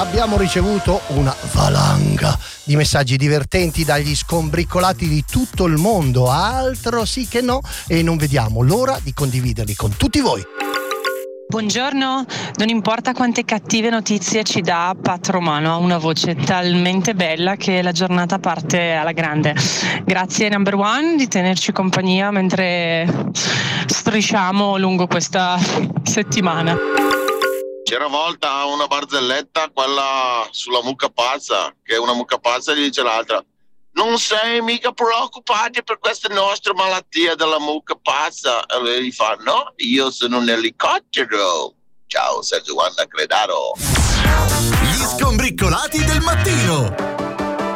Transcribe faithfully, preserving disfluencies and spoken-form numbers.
abbiamo ricevuto una valanga di messaggi divertenti dagli scombriccolati di tutto il mondo, altro sì che no, e non vediamo l'ora di condividerli con tutti voi. Buongiorno, non importa quante cattive notizie ci dà Pat Romano, ha una voce talmente bella che la giornata parte alla grande. Grazie number one di tenerci compagnia mentre strisciamo lungo questa settimana. C'era una volta una barzelletta, quella sulla mucca pazza, che una mucca pazza gli dice l'altra: non sei mica preoccupati per questa nostra malattia della mucca pazza. E lei gli fa: no, io sono un elicottero. Ciao, Sergio Wanda Credaro. Gli scombriccolati del mattino.